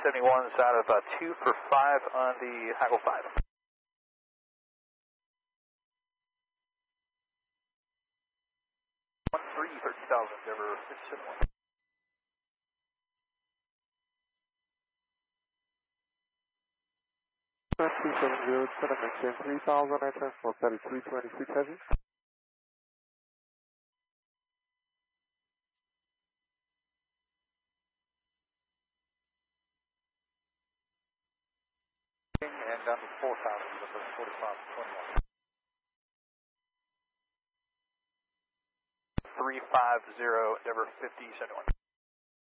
371 side of 2 for 5 on the Haggle 5. 30,000, Denver 671. Two 707, maintain 3,000, I transport 3326 heavy. And down to 4,000, Denver 4521. 350, Denver 5071.